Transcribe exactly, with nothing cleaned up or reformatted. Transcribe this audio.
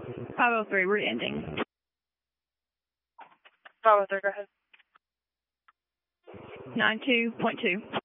five oh three, route ending. five oh three, go ahead. nine two point two.